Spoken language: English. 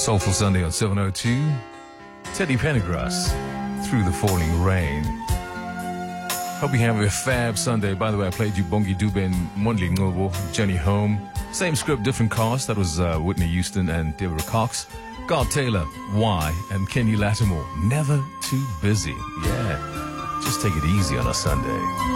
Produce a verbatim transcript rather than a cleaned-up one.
Soulful Sunday on seven oh two. Teddy Pendergrass, Through the Falling Rain. Hope you have a fab Sunday. By the way, I played you Bongi Dube and Mondli Ngobo, Journey Home. Same script, different cast. That was uh, Whitney Houston and Deborah Cox. God Taylor, Why, and Kenny Lattimore, Never Too Busy. Yeah, just take it easy on a Sunday.